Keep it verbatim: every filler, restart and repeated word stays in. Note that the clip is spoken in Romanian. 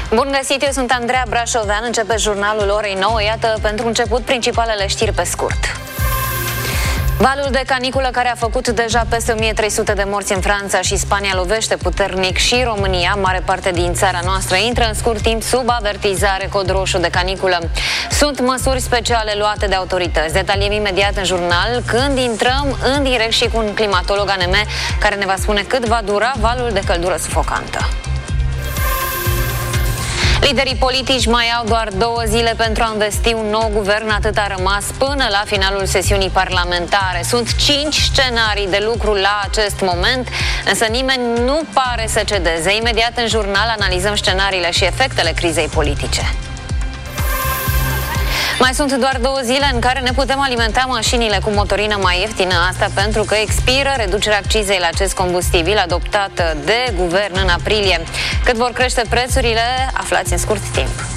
Bun găsit, eu sunt Andreea Brașovean, începe jurnalul orei nouă, iată pentru început principalele știri pe scurt. Valul de caniculă care a făcut deja peste o mie trei sute de morți în Franța și Spania lovește puternic și România. Mare parte din țara noastră intră în scurt timp sub avertizare cod roșu de caniculă. Sunt măsuri speciale luate de autorități. Detaliem imediat în jurnal când intrăm în direct și cu un climatolog A N M care ne va spune cât va dura valul de căldură sufocantă. Liderii politici mai au doar două zile pentru a învesti un nou guvern, atât a rămas până la finalul sesiunii parlamentare. Sunt cinci scenarii de lucru la acest moment, însă nimeni nu pare să cedeze. Imediat în jurnal analizăm scenariile și efectele crizei politice. Mai sunt doar două zile în care ne putem alimenta mașinile cu motorină mai ieftină, asta pentru că expiră reducerea accizei la acest combustibil adoptată de guvern în aprilie. Cât vor crește prețurile, aflați în scurt timp.